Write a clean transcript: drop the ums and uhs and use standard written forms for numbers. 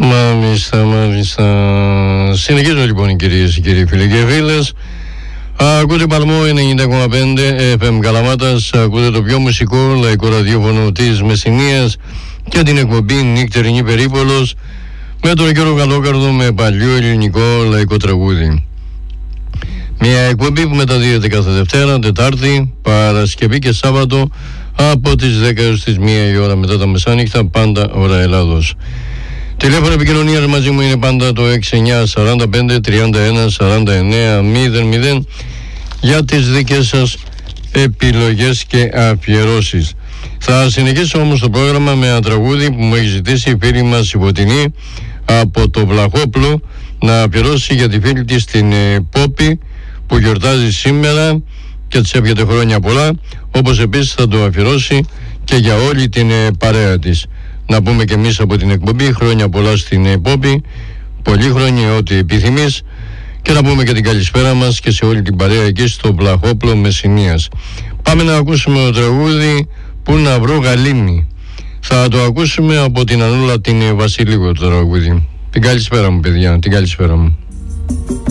Μάλιστα. Συνεχίζω λοιπόν οι κυρίες και κύριοι φίλοι και φίλες. Ακούτε Παλμό 90,5 FM Καλαμάτας. Ακούτε το πιο μουσικό λαϊκό ραδιόφωνο της Μεσσηνίας και την εκπομπή Νύκτερινή Περίπολος με τον Γιώργο Καλόκαρδο με παλιό ελληνικό λαϊκό τραγούδι. Μια εκπομπή που μεταδίδεται κάθε Δευτέρα, Τετάρτη, Παρασκευή και Σάββατο από τις 10 έως τις 1 η ώρα μετά τα μεσάνυχτα, πάντα ώρα Ελλάδος. Τηλέφωνο επικοινωνίας μαζί μου είναι πάντα το 6945-31-49-00 για τις δικές σας επιλογές και αφιερώσεις. Θα συνεχίσω όμως το πρόγραμμα με ένα τραγούδι που μου έχει ζητήσει η φίλη μας η Φωτεινή από το Βλαχόπλο να αφιερώσει για τη φίλη της την Πόπη που γιορτάζει σήμερα και της εύχεται χρόνια πολλά, όπως επίσης θα το αφιερώσει και για όλη την παρέα της. Να πούμε και εμείς από την εκπομπή χρόνια πολλά στην Πόπη, πολλή χρόνια ό,τι επιθυμείς, και να πούμε και την καλησπέρα μας και σε όλη την παρέα εκεί στο Βλαχόπλο Μεσσηνίας. Πάμε να ακούσουμε το τραγούδι «Πού να βρω γαλήνη». Θα το ακούσουμε από την Ανούλα την Βασιλείου το τραγούδι. Την καλησπέρα μου παιδιά, την καλησπέρα μου.